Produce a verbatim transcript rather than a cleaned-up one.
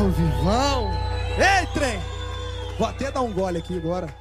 Ao vivão. Ei, trem! Vou até dar um gole aqui agora.